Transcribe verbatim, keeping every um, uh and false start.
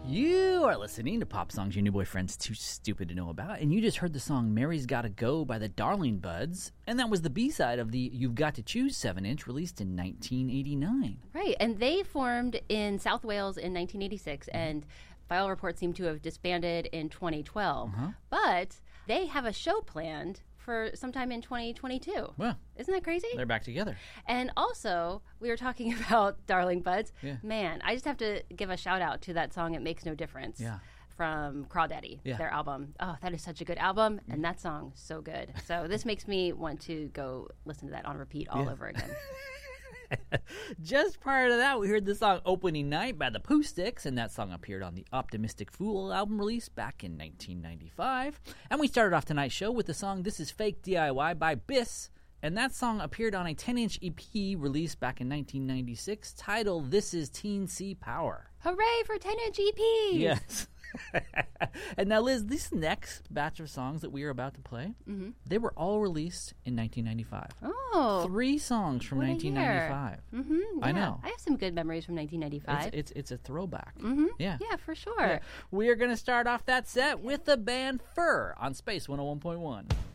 You are listening to Pop Songs Your New Boyfriend's Too Stupid to Know About, and you just heard the song Mary's Gotta Go by the Darling Buds, and that was the B-side of the You've Got to Choose seven inch released in nineteen eighty-nine. Right, and they formed in South Wales in nineteen eighty-six, mm-hmm. and File Report seemed to have disbanded in twenty twelve. Uh-huh. But they have a show planned for sometime in twenty twenty-two. Well, isn't that crazy? They're back together. And also, we were talking about Darling Buds. Yeah. Man, I just have to give a shout out to that song "It Makes No Difference." Yeah. From Crawdaddy, yeah. their album. Oh, that is such a good album, and that song so good. So this makes me want to go listen to that on repeat all yeah. over again. Just prior to that, we heard the song Opening Night by the Pooh Sticks, and that song appeared on the Optimistic Fool album release back in nineteen ninety-five. And we started off tonight's show with the song This Is Fake D I Y by Biss, and that song appeared on a ten inch E P released back in nineteen ninety-six titled This Is Teen C Power. Hooray for ten inch E Ps! Yes. And now, Liz, this next batch of songs that we are about to play, mm-hmm. they were all released in nineteen ninety-five. Oh. Three songs from nineteen ninety-five. Mm-hmm, yeah. I know. I have some good memories from nineteen ninety-five. It's, it's, it's a throwback. Mm-hmm. Yeah. Yeah, for sure. Yeah. We are going to start off that set with the band Fur on Space one oh one point one.